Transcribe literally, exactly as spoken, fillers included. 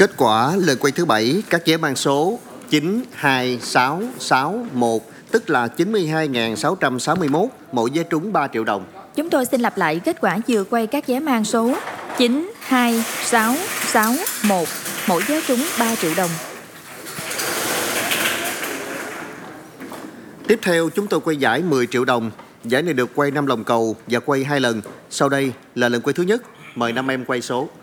Kết quả lần quay thứ bảy, các vé mang số chín hai sáu sáu một, tức là chín mươi hai nghìn sáu trăm sáu mươi mốt, mỗi vé trúng ba triệu đồng. Chúng tôi xin lặp lại kết quả vừa quay các vé mang số chín hai sáu sáu một, mỗi vé trúng ba triệu đồng. Tiếp theo chúng tôi quay giải mười triệu đồng. Giải này được quay năm lòng cầu và quay hai lần. Sau đây là lần quay thứ nhất. Mời năm em quay số.